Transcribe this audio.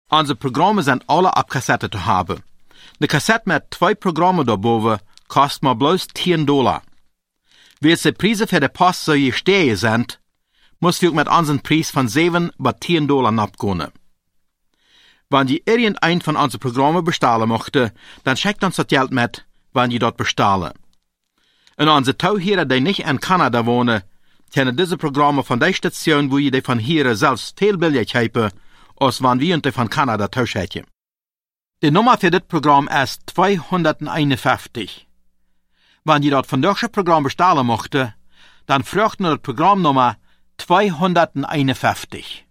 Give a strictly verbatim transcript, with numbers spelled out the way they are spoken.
Unsere Programme sind alle auf Kassette zu haben. Eine Kassette mit zwei Programmen daarboven kostet maar bloß zehn Dollar. Wie die Preise für die Post so gestiegen sind, muss wir mit unseren Preis von sieben bis zehn Dollar abgehen. Wenn ihr irgendein von unseren Programmen bestellen möchte, dann schickt uns das Geld mit, wenn ihr dort bestellen. Und unsere Tauhörer, die nicht in Kanada wohnen, können diese Programme von der Station, wo ihr die von hier selbst viel billig haben, als wenn wir die von Kanada tauschen. Die Nummer für das Programm ist zweihunderteinundfünfzig. Wenn ihr dort von deutschen Programm bestellen möchte, dann fragt ihr das Programmnummer zweihunderteinundfünfzig.